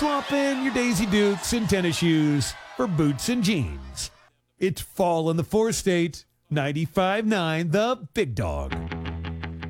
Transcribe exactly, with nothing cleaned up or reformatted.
swapping your Daisy Dukes and tennis shoes for boots and jeans. It's fall in the four-state, ninety-five point nine The Big Dog.